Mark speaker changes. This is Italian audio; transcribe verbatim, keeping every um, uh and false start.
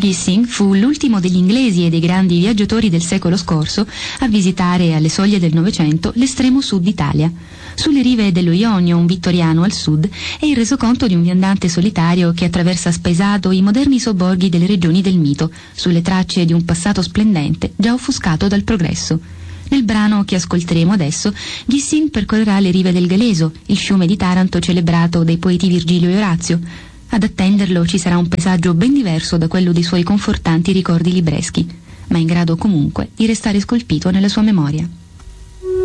Speaker 1: Gissing fu l'ultimo degli inglesi e dei grandi viaggiatori del secolo scorso a visitare alle soglie del Novecento l'estremo sud d'Italia. Sulle rive dello Ionio, un vittoriano al sud, è il resoconto di un viandante solitario che attraversa spaesato i moderni sobborghi delle regioni del mito, sulle tracce di un passato splendente già offuscato dal progresso. Nel brano che ascolteremo adesso, Gissing percorrerà le rive del Galeso, il fiume di Taranto celebrato dai poeti Virgilio e Orazio. Ad attenderlo ci sarà un paesaggio ben diverso da quello dei suoi confortanti ricordi libreschi, ma in grado comunque di restare scolpito nella sua memoria.